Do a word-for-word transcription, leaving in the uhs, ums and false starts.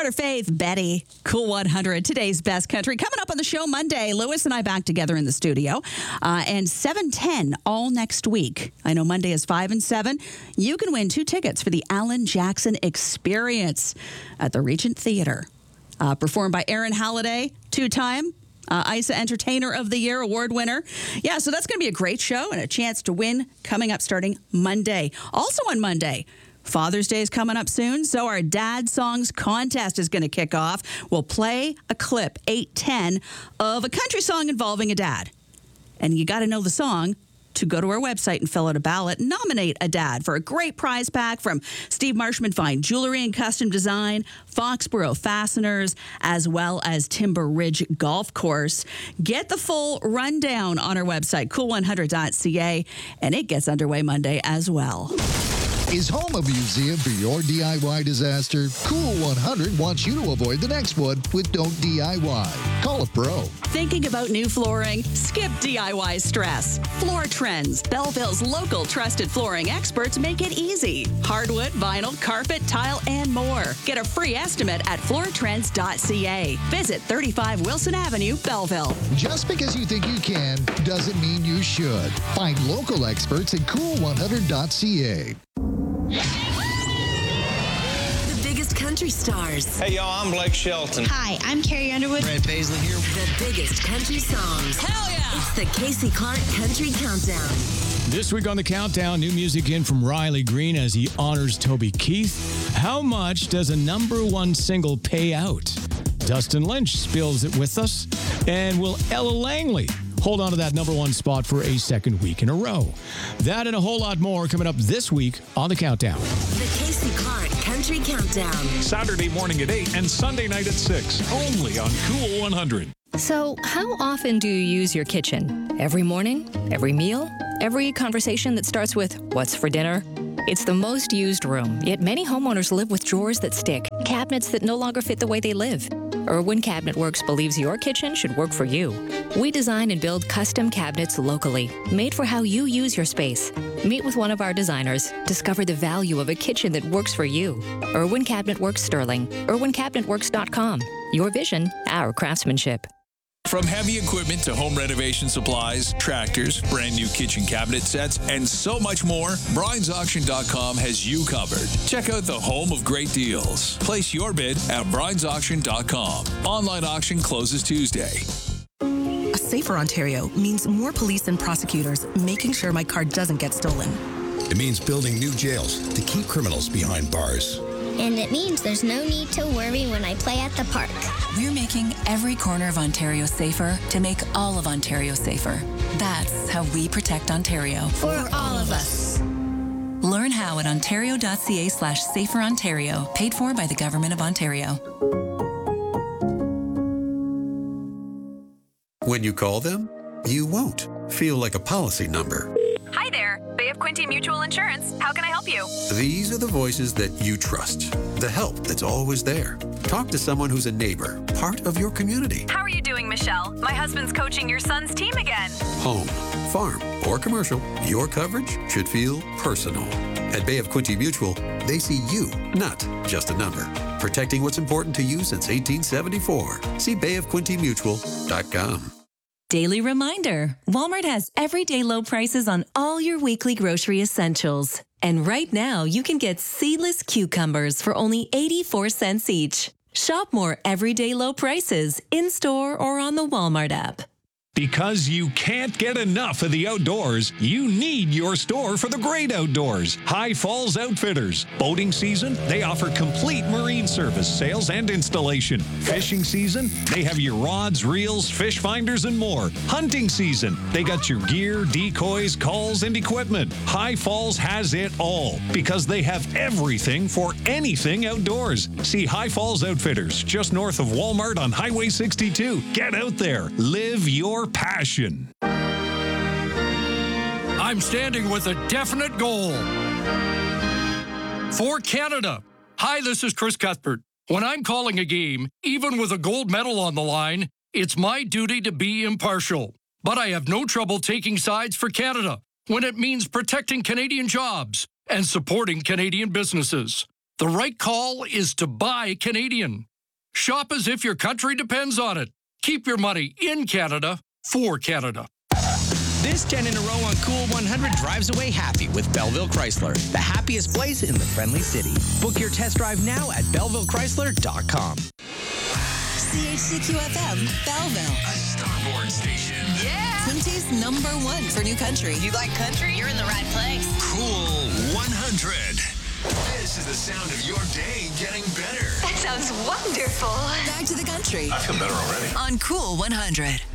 Carter Faith, Betty, Cool one hundred, today's best country. Coming up on the show Monday, Lewis and I back together in the studio. Uh, and seven ten all next week. I know Monday is five and seven. You can win two tickets for the Alan Jackson Experience at the Regent Theater. Uh, performed by Aaron Halliday, two-time uh, I S A Entertainer of the Year award winner. Yeah, so that's going to be a great show and a chance to win coming up starting Monday. Also on Monday, Father's Day is coming up soon, so our Dad Songs contest is going to kick off. We'll play a clip, eight ten, of a country song involving a dad. And you got to know the song to go to our website and fill out a ballot. Nominate a dad for a great prize pack from Steve Marshman Fine Jewelry and Custom Design, Foxborough Fasteners, as well as Timber Ridge Golf Course. Get the full rundown on our website, cool one hundred dot c a, and it gets underway Monday as well. Is home a museum for your D I Y disaster? Cool one hundred wants you to avoid the next one with Don't D I Y. Call a pro. Thinking about new flooring? Skip D I Y stress. Floor Trends, Belleville's local trusted flooring experts, make it easy. Hardwood, vinyl, carpet, tile, and more. Get a free estimate at floor trends dot c a. Visit thirty-five Wilson Avenue, Belleville. Just because you think you can doesn't mean you should. Find local experts at cool one hundred dot c a. The biggest country stars. Hey, y'all, I'm Blake Shelton. Hi, I'm Carrie Underwood. Brad Paisley here. The biggest country songs. Hell yeah! It's the Casey Clark Country Countdown. This week on the Countdown, new music in from Riley Green as he honors Toby Keith. How much does a number one single pay out? Dustin Lynch spills it with us. And will Ella Langley hold on to that number one spot for a second week in a row? That and a whole lot more coming up this week on the Countdown. The Casey Clark Country Countdown. Saturday morning at eight and Sunday night at six. Only on Cool one hundred. So, how often do you use your kitchen? Every morning? Every meal? Every conversation that starts with, "What's for dinner?" It's the most used room, yet many homeowners live with drawers that stick, cabinets that no longer fit the way they live. Irwin Cabinet Works believes your kitchen should work for you. We design and build custom cabinets locally, made for how you use your space. Meet with one of our designers. Discover the value of a kitchen that works for you. Irwin Cabinet Works Sterling. irwin cabinet works dot com. Your vision, our craftsmanship. From heavy equipment to home renovation supplies, tractors, brand new kitchen cabinet sets, and so much more, Bryans Auction dot com has you covered. Check out the home of great deals. Place your bid at Bryans Auction dot com. Online auction closes Tuesday. A safer Ontario means more police and prosecutors making sure my car doesn't get stolen. It means building new jails to keep criminals behind bars. And it means there's no need to worry when I play at the park. We're making every corner of Ontario safer to make all of Ontario safer. That's how we protect Ontario. For all of us. Learn how at ontario dot c a slash safer Ontario. Paid for by the Government of Ontario. When you call them, you won't feel like a policy number. Hi there, Bay of Quinte Mutual Insurance. How can I help you? These are the voices that you trust, the help that's always there. Talk to someone who's a neighbor, part of your community. How are you doing, Michelle? My husband's coaching your son's team again. Home, farm, or commercial, your coverage should feel personal. At Bay of Quinte Mutual, they see you, not just a number. Protecting what's important to you since eighteen seventy-four. See bay of quinte mutual dot com. Daily reminder, Walmart has everyday low prices on all your weekly grocery essentials. And right now, you can get seedless cucumbers for only eighty-four cents each. Shop more everyday low prices in-store or on the Walmart app. Because you can't get enough of the outdoors, you need your store for the great outdoors. High Falls Outfitters. Boating season, they offer complete marine service, sales, and installation. Fishing season, they have your rods, reels, fish finders, and more. Hunting season, they got your gear, decoys, calls, and equipment. High Falls has it all because they have everything for anything outdoors. See High Falls Outfitters, just north of Walmart on Highway sixty-two. Get out there. Live your passion. I'm standing with a definite goal. For Canada. Hi, this is Chris Cuthbert. When I'm calling a game, even with a gold medal on the line, it's my duty to be impartial. But I have no trouble taking sides for Canada when it means protecting Canadian jobs and supporting Canadian businesses. The right call is to buy Canadian. Shop as if your country depends on it. Keep your money in Canada for Canada. This ten in a row on Cool one hundred drives away happy with Belleville Chrysler, the happiest place in the friendly city. Book your test drive now at belleville chrysler dot com. C H C Q F M, Belleville. A Starboard station. Yeah. Quincy's number one for new country. You like country? You're in the right place. Cool one hundred. This is the sound of your day getting better. That sounds wonderful. Back to the country. I feel better already. On Cool one hundred.